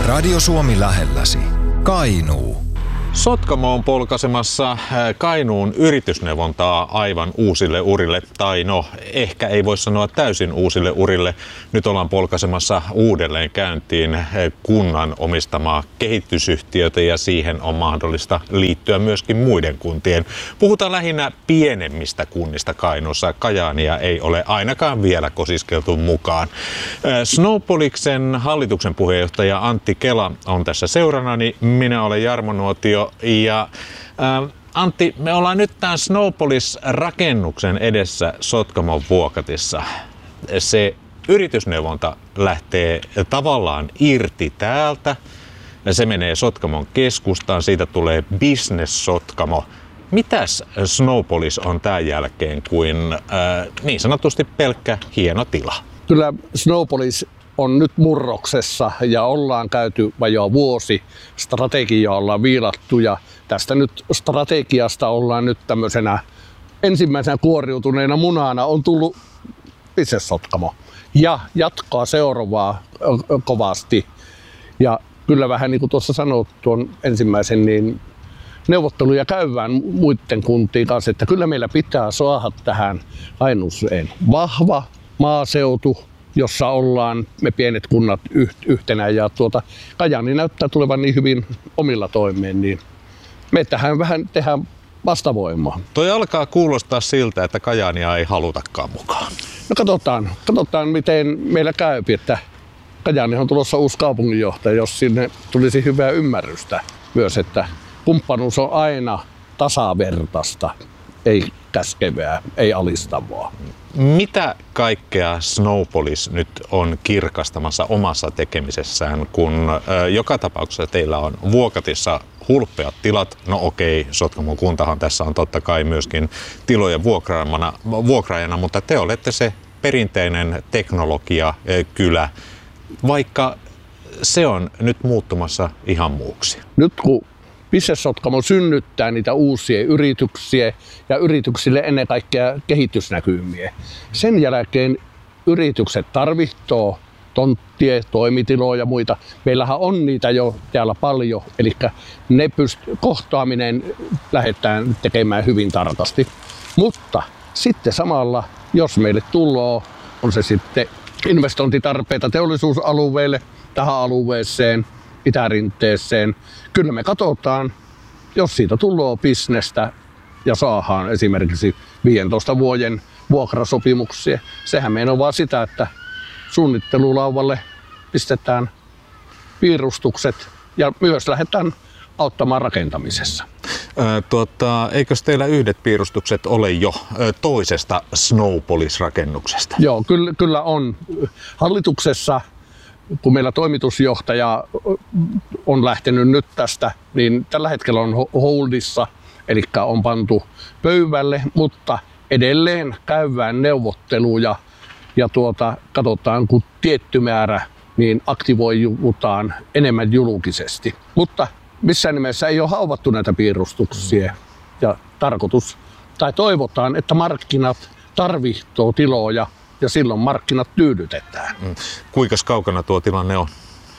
Radio Suomi lähelläsi. Kainuu. Sotkamo on polkaisemassa Kainuun yritysneuvontaa aivan uusille urille, tai no ehkä ei voi sanoa täysin uusille urille. Nyt ollaan polkaisemassa uudelleen käyntiin kunnan omistamaa kehitysyhtiötä ja siihen on mahdollista liittyä myöskin muiden kuntien. Puhutaan lähinnä pienemmistä kunnista Kainuussa. Kajaania ei ole ainakaan vielä kosiskeltu mukaan. Snowpoliksen hallituksen puheenjohtaja Antti Kela on tässä seuranani. Minä olen Jarmo Nuotio. Ja Antti, me ollaan nyt tämän Snowpolis-rakennuksen edessä Sotkamon Vuokatissa. Se yritysneuvonta lähtee tavallaan irti täältä. Se menee Sotkamon keskustaan, siitä tulee Business Sotkamo. Mitäs Snowpolis on tämän jälkeen kuin niin sanotusti pelkkä hieno tila? Kyllä Snowpolis on nyt murroksessa ja ollaan käyty vajaa vuosi. Strategiaa ollaan viilattu ja tästä nyt strategiasta ollaan nyt tämmöisenä ensimmäisenä kuoriutuneena munana on tullut Business Sotkamo ja jatkaa seuraavaa kovasti. Ja kyllä vähän niin kuin tuossa sanoit tuon ensimmäisen, niin neuvotteluja käydään muiden kuntien kanssa, että kyllä meillä pitää saada tähän Kainuuseen vahva maaseutu, jossa ollaan me pienet kunnat yhtenä ja Kajaani näyttää tulevan niin hyvin omilla toimeen, niin me tähän vähän tehdään vastavoimaa. Toi alkaa kuulostaa siltä, että Kajaania ei halutakaan mukaan. No katsotaan miten meillä käy, että Kajaani on tulossa uusi kaupunginjohtaja, jos sinne tulisi hyvää ymmärrystä myös, että kumppanuus on aina tasavertaista, ei käskevää, ei alistavaa. Mitä kaikkea Snowpolis nyt on kirkastamassa omassa tekemisessään, kun joka tapauksessa teillä on Vuokatissa hulppeat tilat? No okei, Sotkamon kuntahan tässä on totta kai myöskin tilojen vuokraajana, mutta te olette se perinteinen teknologiakylä, vaikka se on nyt muuttumassa ihan muuksi. Nyt kun Business Sotkamo synnyttää niitä uusia yrityksiä ja yrityksille ennen kaikkea kehitysnäkymiä. Sen jälkeen yritykset tarvitsee tonttia, toimitiloja ja muita. Meillähän on niitä jo täällä paljon, eli ne kohtaaminen lähdetään tekemään hyvin tarkasti. Mutta sitten samalla, jos meille tulee, on se sitten investointitarpeita teollisuusalueelle, tähän alueeseen, itärinteeseen. Kyllä me katsotaan, jos siitä tulee bisnestä ja saadaan esimerkiksi 15 vuoden vuokrasopimuksia. Sehän meidän on vaan sitä, että suunnittelulauvalle pistetään piirustukset ja myös lähdetään auttamaan rakentamisessa. Eikös teillä yhdet piirustukset ole jo toisesta Snowpolis-rakennuksesta? Joo, kyllä on. Hallituksessa, kun meillä toimitusjohtaja on lähtenyt nyt tästä, niin tällä hetkellä on holdissa, eli on pantu pöydälle, mutta edelleen käydään neuvotteluja ja katsotaan, kun tietty määrä, niin aktivoidutaan enemmän julkisesti. Mutta missään nimessä ei ole hauvattu näitä piirustuksia ja toivotaan, että markkinat tarvitsee tiloja ja silloin markkinat tyydytetään. Kuinka kaukana tuo tilanne on?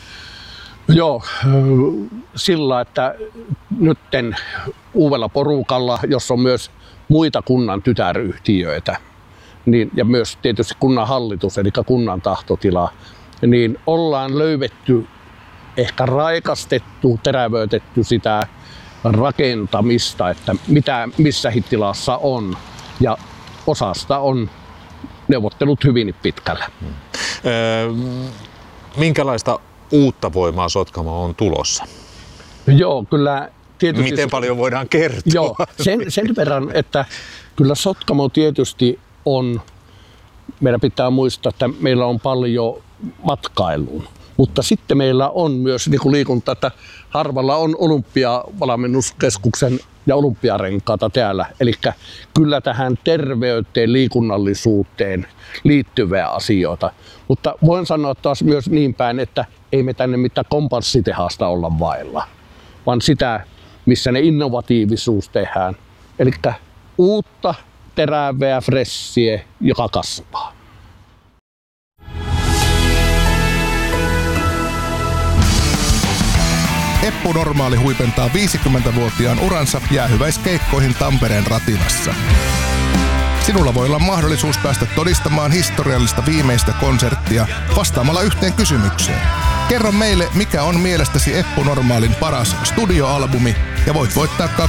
Joo, sillä, että nytten uudella porukalla, jossa on myös muita kunnan tytäryhtiöitä, niin, ja myös tietysti kunnan hallitus, eli kunnan tahtotila, niin ollaan löydetty, ehkä raikastettu, terävöitetty sitä rakentamista, että missäkin tilassa on, ja osasta on neuvottelut hyvin pitkällä. Minkälaista uutta voimaa Sotkamo on tulossa? Joo, kyllä tietysti. Miten paljon voidaan kertoa? Joo, sen verran, että kyllä Sotkamo tietysti on, meidän pitää muistaa, että meillä on paljon matkailuun. Mutta sitten meillä on myös niin kuin liikunta, että Harvalla on olympiavalmennuskeskuksen ja olympiarenkaata täällä. Eli kyllä tähän terveyteen, liikunnallisuuteen liittyviä asioita. Mutta voin sanoa taas myös niin päin, että ei me tänne mitään kompanssitehasta olla vailla, vaan sitä, missä ne innovatiivisuus tehdään. Eli uutta, terävää, fressiä, joka kasvaa. Eppu Normaali huipentaa 50-vuotiaan uransa jäähyväiskeikkoihin Tampereen Ratilassa. Sinulla voi olla mahdollisuus päästä todistamaan historiallista viimeistä konserttia vastaamalla yhteen kysymykseen. Kerro meille, mikä on mielestäsi Eppu Normaalin paras studioalbumi ja voit voittaa